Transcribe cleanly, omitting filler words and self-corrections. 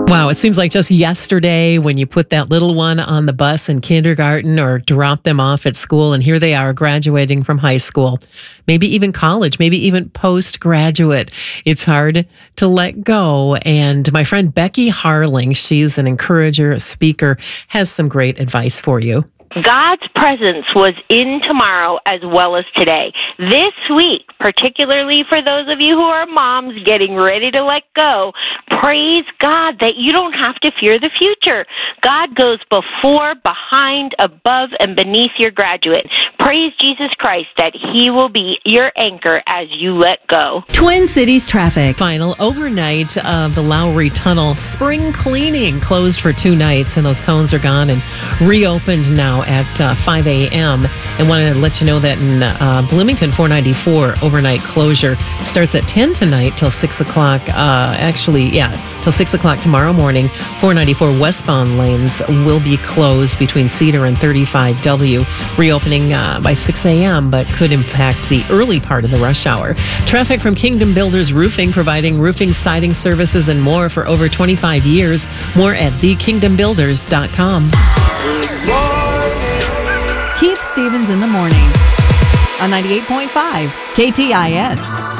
Wow, it seems like just yesterday when you put that little one on the bus in kindergarten or drop them off at school, and here they are graduating from high school, maybe even college, maybe even postgraduate. It's hard to let go. And my friend Becky Harling, she's an encourager, a speaker, has some great advice for you. God's presence was in tomorrow as well as today. This week, particularly for those of you who are moms getting ready to let go, praise God that you don't have to fear the future. God goes before, behind, above, and beneath your graduate. Praise Jesus Christ that He will be your anchor as you let go. Twin Cities traffic. Final overnight of the Lowry Tunnel spring cleaning closed for 2 nights, and those cones are gone and reopened now at 5 a.m. And wanted to let you know that in Bloomington, 494 overnight closure starts at 10 tonight till 6 o'clock. Till 6 o'clock tomorrow morning. 494 westbound lanes will be closed between Cedar and 35W, reopening by 6 a.m., but could impact the early part of the rush hour. Traffic from Kingdom Builders Roofing, providing roofing, siding services, and more for over 25 years. More at thekingdombuilders.com. Keith Stevens in the morning on 98.5 KTIS.